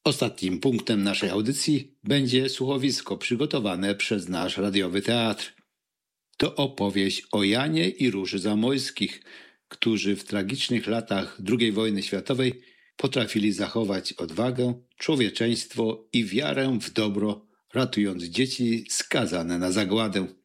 Ostatnim punktem naszej audycji będzie słuchowisko przygotowane przez nasz radiowy teatr. To opowieść o Janie i Róży Zamojskich, którzy w tragicznych latach II wojny światowej potrafili zachować odwagę, człowieczeństwo i wiarę w dobro, ratując dzieci skazane na zagładę.